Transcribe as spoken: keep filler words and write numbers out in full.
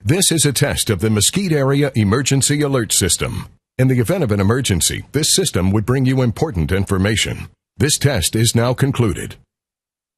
This is a test of the Mesquite Area Emergency Alert System. In the event of an emergency, this system would bring you important information. This test is now concluded.